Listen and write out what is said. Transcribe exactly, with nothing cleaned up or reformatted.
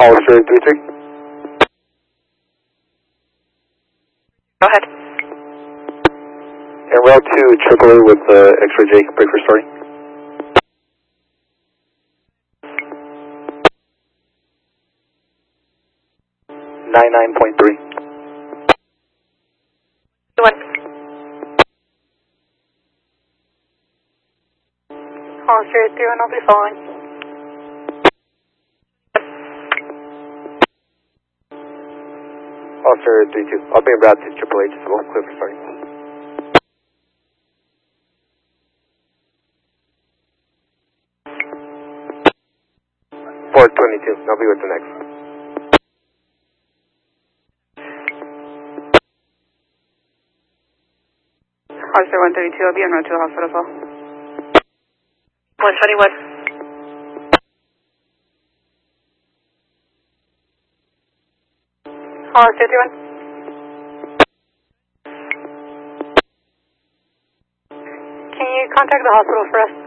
Hollister three three. Go ahead. En route to triple A with uh, X-ray J, break for starting. ninety-nine point three. One. Hollister three one, I'll be following. Hollister three two. I'll be en route to triple A, just about clear for starting. four twenty-two, I'll be with the next. Hollister one thirty-two, I'll be en route to the hospital as well. one twenty-one. Hollister three one. Can you contact the hospital for us?